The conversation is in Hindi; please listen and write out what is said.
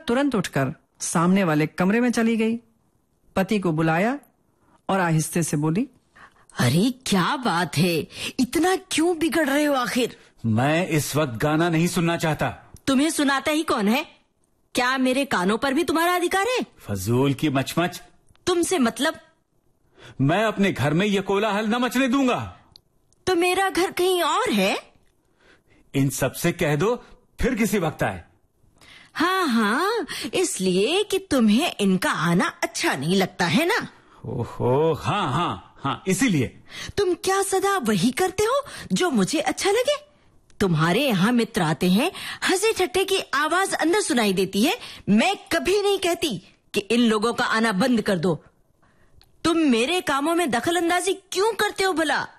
तुरंत उठकर सामने वाले कमरे में चली गई, पति को बुलाया और आहिस्ते से बोली, अरे क्या बात है, इतना क्यों बिगड़ रहे हो आखिर? मैं इस वक्त गाना नहीं सुनना चाहता। तुम्हें सुनाता ही कौन है? क्या मेरे कानों पर भी तुम्हारा अधिकार है? फजूल की मचमच। तुमसे मतलब? मैं अपने घर में ये कोलाहल न मचने दूंगा। तो मेरा घर कहीं और है? इन सब से कह दो फिर किसी वक्त आए। हाँ हाँ, इसलिए कि तुम्हें इनका आना अच्छा नहीं लगता है ना? ओहो, हाँ हाँ हाँ, इसीलिए। तुम क्या सदा वही करते हो जो मुझे अच्छा लगे? तुम्हारे यहाँ मित्र आते हैं, हंसी ठट्टे की आवाज अंदर सुनाई देती है। मैं कभी नहीं कहती कि इन लोगों का आना बंद कर दो। तुम मेरे कामों में दखल अंदाजी क्यों करते हो भला?